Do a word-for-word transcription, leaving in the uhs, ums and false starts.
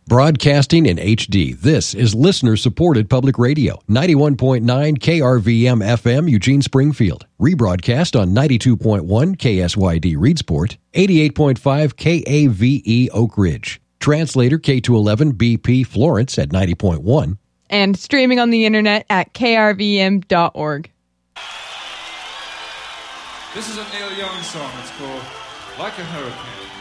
Broadcasting in H D, this is listener-supported public radio, ninety-one point nine K R V M F M, Eugene, Springfield. Rebroadcast on ninety-two point one K S Y D, Reedsport, eighty-eight point five K A V E, Oak Ridge. Translator K two eleven B P, Florence at ninety point one. And streaming on the internet at K R V M dot org. This is a Neil Young song. It's called Like a Hurricane.